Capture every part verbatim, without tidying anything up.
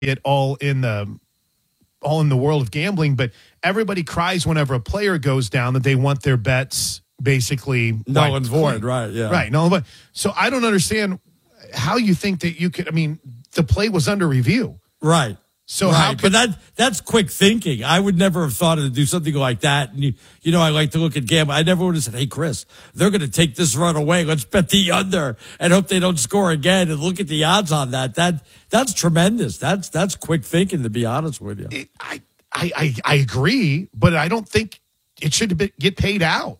it all in the all in the world of gambling, but everybody cries whenever a player goes down that they want their bets basically null and void, right? Yeah, right. No, but so I don't understand how you think that you could. I mean, the play was under review, right? So right. how could, but that that's quick thinking. I would never have thought of to do something like that. And you, you know, I like to look at gambling. I never would have said, "Hey, Chris, they're going to take this run away. Let's bet the under and hope they don't score again." And look at the odds on that. That that's tremendous. That's that's quick thinking, to be honest with you. It, I, I I I agree, but I don't think it should be, get paid out.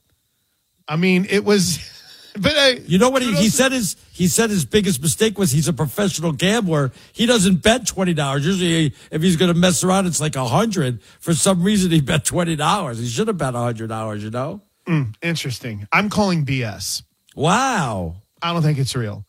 I mean, it was. But I, you know what he, he said his he said his biggest mistake was he's a professional gambler. He doesn't bet twenty dollars. Usually, if he's going to mess around, it's like a hundred. For some reason, he bet twenty dollars. He should have bet a hundred dollars. You know. Mm, interesting. I'm calling B S. Wow. I don't think it's real.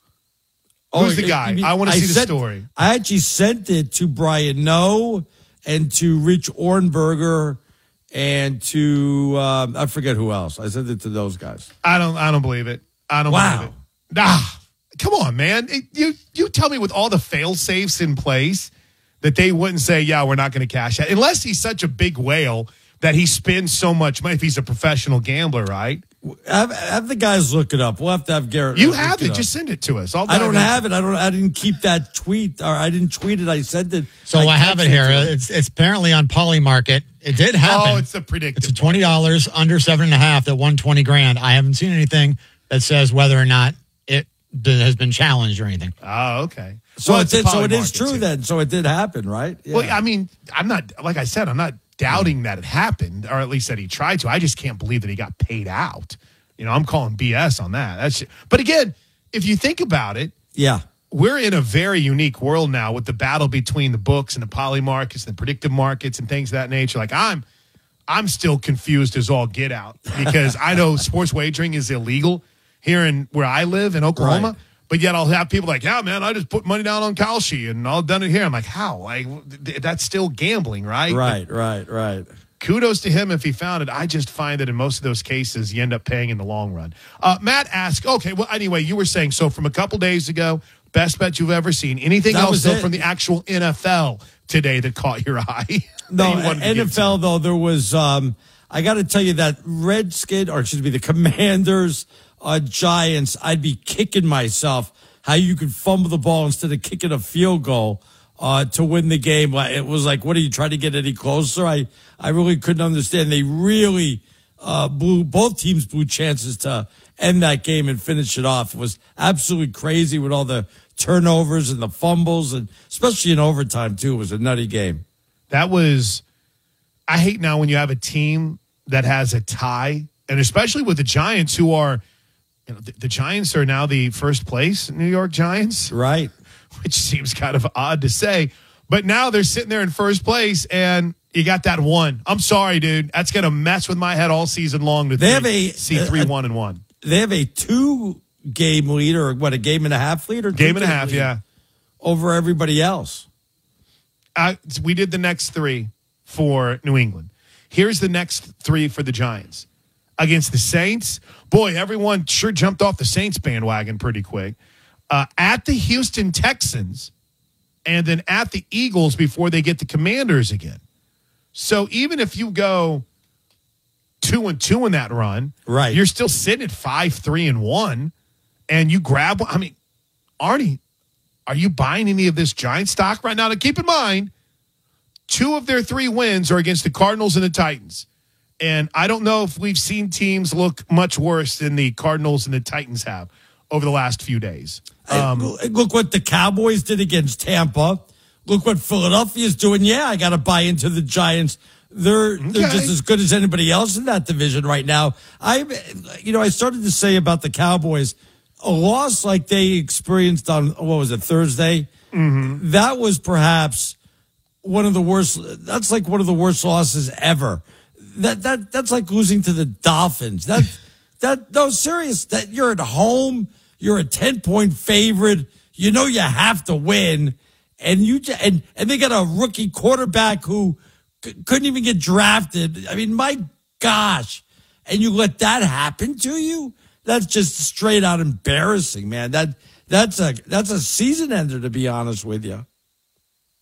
Oh, Who's the guy? mean, I want to see sent, the story. I actually sent it to Brian Noe and to Rich Ornberger. And to um, I forget who else. I sent it to those guys. I don't. I don't believe it. I don't wow. believe it. Ah, come on, man. It, you you tell me with all the fail safes in place that they wouldn't say, yeah, we're not going to cash that unless he's such a big whale that he spends so much money. If he's a professional gambler, right? Have, have the guys look it up. We'll have to have Garrett. You have it. it Just send it to us. I'll I don't have it. I don't. I didn't keep that tweet, or I didn't tweet it. I sent it. So I, I have it here. It's it's apparently on Polymarket. It did happen. Oh, it's a predictive. It's a twenty dollars under seven and a half that won twenty grand. I haven't seen anything that says whether or not it has been challenged or anything. Oh, okay. So well, it did. So it is too. true then. So it did happen, right? Yeah. Well, I mean, I'm not like I said. I'm not doubting mm. that it happened, or at least that he tried to. I just can't believe that he got paid out. You know, I'm calling B S on that. That's. But again, if you think about it, yeah, we're in a very unique world now with the battle between the books and the poly markets and the predictive markets and things of that nature. Like I'm, I'm still confused as all get out because I know sports wagering is illegal here in where I live in Oklahoma. Right. But yet I'll have people like, yeah, man, I just put money down on Kalshi and I'll done it here. I'm like, how? Like that's still gambling, right? Right, right, right. Kudos to him if he found it. I just find that in most of those cases, you end up paying in the long run. Uh, Matt asked, okay, well, anyway, you were saying, so from a couple days ago, best bet you've ever seen. Anything that else, though, from the actual N F L today that caught your eye? No, N F L, though, there was, um, I got to tell you that Redskin, or excuse me, the Commanders, uh, Giants, I'd be kicking myself how you could fumble the ball instead of kicking a field goal. Uh, to win the game. It was like, what are you trying to get any closer? I, I really couldn't understand. They really uh, blew, both teams blew chances to end that game and finish it off. It was absolutely crazy with all the turnovers and the fumbles, and especially in overtime, too. It was a nutty game. That was, I hate now when you have a team that has a tie, and especially with the Giants, who are, you know, the, the Giants are now the first place New York Giants. Right. Which seems kind of odd to say. But now they're sitting there in first place, and you got that one. I'm sorry, dude. That's going to mess with my head all season long to they think, have a, see three, a, one, and one. They have a two-game lead, or what, a game and a half lead? Or game and a half, yeah. Over everybody else. Uh, we did the next three for New England. Here's the next three for the Giants. Against the Saints, boy, everyone sure jumped off the Saints bandwagon pretty quick. Uh, at the Houston Texans, and then at the Eagles before they get the Commanders again. So even if you go two and two in that run, right, you're still sitting at five, three, and one, and you grab. I mean, Arnie, are you buying any of this Giant stock right now? Now keep in mind, two of their three wins are against the Cardinals and the Titans, and I don't know if we've seen teams look much worse than the Cardinals and the Titans have over the last few days. Um, Look what the Cowboys did against Tampa. Look what Philadelphia's doing. Yeah, I got to buy into the Giants. They're okay. They're just as good as anybody else in that division right now. I, you know, I started to say about the Cowboys, a loss like they experienced on, what was it, Thursday? Mm-hmm. That was perhaps one of the worst. That's like one of the worst losses ever. That that that's like losing to the Dolphins. That that no serious. That you're at home. You're a ten-point favorite. You know you have to win, and you and and they got a rookie quarterback who c- couldn't even get drafted. I mean, my gosh! And you let that happen to you? That's just straight out embarrassing, man. That that's a that's a season ender, to be honest with you.